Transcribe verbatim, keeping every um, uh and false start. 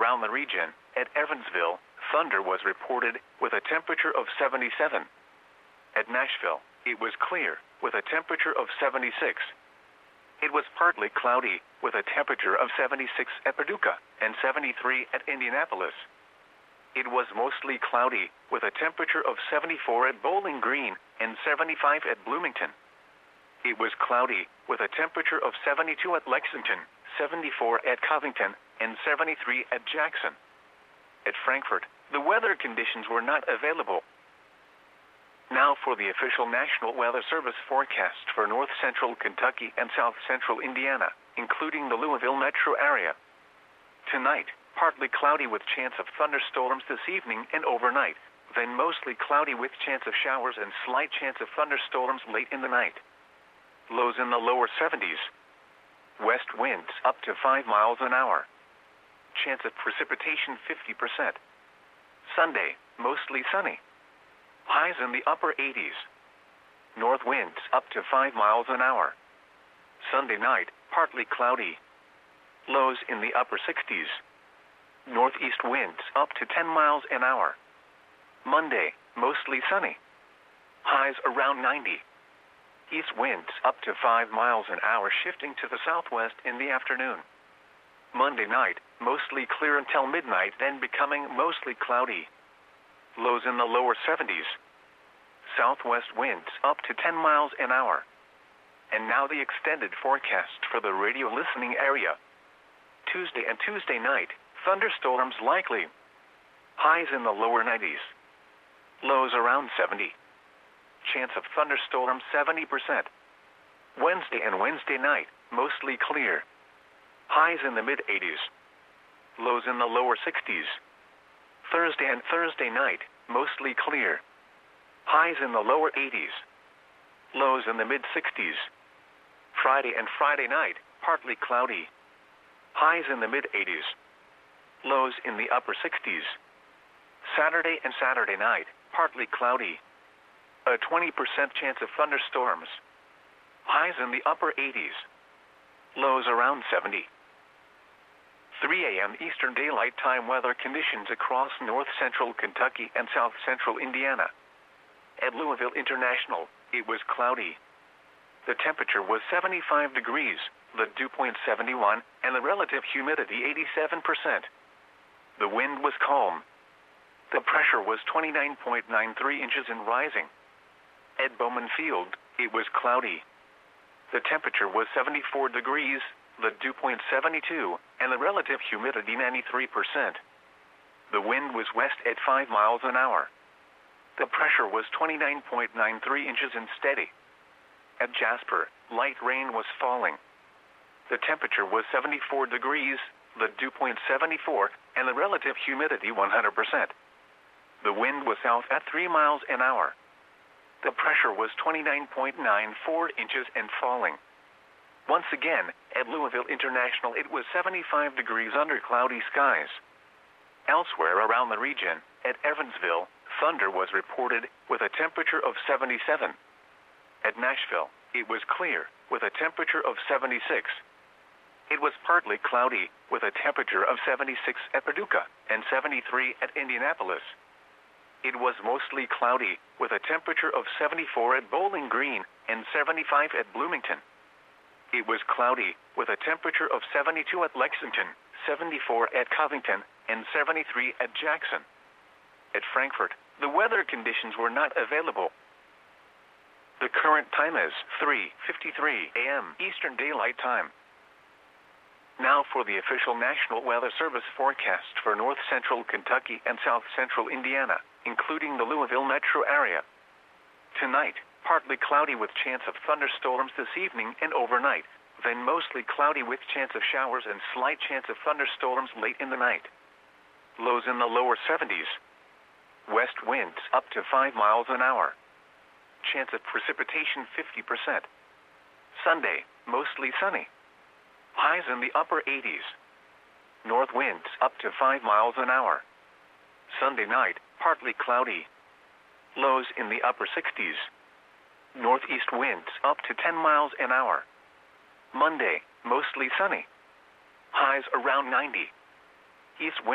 Around the region, at Evansville, thunder was reported with a temperature of seventy-seven. At Nashville, it was clear with a temperature of seventy-six. It was partly cloudy with a temperature of seventy-six at Paducah and seventy-three at Indianapolis. It was mostly cloudy with a temperature of seventy-four at Bowling Green and seventy-five at Bloomington. It was cloudy with a temperature of seventy-two at Lexington, seventy-four at Covington, and seventy-three at Jackson. At Frankfort, the weather conditions were not available. Now for the official National Weather Service forecast for north central Kentucky and south central Indiana, including the Louisville metro area. Tonight, partly cloudy with chance of thunderstorms this evening and overnight, then mostly cloudy with chance of showers and slight chance of thunderstorms late in the night. Lows in the lower seventies. West winds up to five miles an hour. Chance of precipitation fifty percent. Sunday, mostly sunny. Highs in the upper eighties. North winds up to five miles an hour. Sunday night, partly cloudy. Lows in the upper sixties. Northeast winds up to ten miles an hour. Monday, mostly sunny. Highs around ninety. East winds up to five miles an hour, shifting to the southwest in the afternoon. Monday night, mostly clear until midnight, then becoming mostly cloudy. Lows in the lower seventies. Southwest winds up to ten miles an hour. And now the extended forecast for the radio listening area. Tuesday and Tuesday night, thunderstorms likely. Highs in the lower nineties. Lows around seventy. Chance of thunderstorms seventy percent. Wednesday and Wednesday night, mostly clear. Highs in the mid-eighties. Lows in the lower sixties. Thursday and Thursday night, mostly clear. Highs in the lower eighties. Lows in the mid-sixties. Friday and Friday night, partly cloudy. Highs in the mid-eighties. Lows in the upper sixties. Saturday and Saturday night, partly cloudy. A twenty percent chance of thunderstorms. Highs in the upper eighties. Lows around seventy. three a m Eastern Daylight Time weather conditions across north central Kentucky and south central Indiana. At Louisville International, it was cloudy. The temperature was seventy-five degrees, the dew point seventy-one, and the relative humidity eighty-seven percent. The wind was calm. The pressure was twenty-nine point nine three inches and rising. At Bowman Field, it was cloudy. The temperature was seventy-four degrees, the dew point seventy-two, and the relative humidity ninety-three percent. The wind was west at five miles an hour. The pressure was twenty-nine point nine three inches and steady. At Jasper, light rain was falling. The temperature was seventy-four degrees, the dew point seventy-four, and the relative humidity one hundred percent. The wind was south at three miles an hour. The pressure was twenty-nine point nine four inches and falling. Once again, at Louisville International, it was seventy-five degrees under cloudy skies. Elsewhere around the region, at Evansville, thunder was reported with a temperature of seventy-seven. At Nashville, it was clear with a temperature of seventy-six. It was partly cloudy with a temperature of seventy-six at Paducah and seventy-three at Indianapolis. It was mostly cloudy with a temperature of seventy-four at Bowling Green and seventy-five at Bloomington. It was cloudy with a temperature of seventy-two at Lexington, seventy-four at Covington, and seventy-three at Jackson. At Frankfort, the weather conditions were not available. The current time is three fifty-three a m Eastern Daylight Time. Now for the official National Weather Service forecast for north central Kentucky and south central Indiana, including the Louisville metro area. Tonight, partly cloudy with chance of thunderstorms this evening and overnight, then mostly cloudy with chance of showers and slight chance of thunderstorms late in the night. Lows in the lower seventies. West winds up to five miles an hour. Chance of precipitation fifty percent. Sunday, mostly sunny. Highs in the upper eighties. North winds up to five miles an hour. Sunday night, partly cloudy. Lows in the upper sixties. Northeast winds up to ten miles an hour. Monday, mostly sunny. Highs around ninety. East winds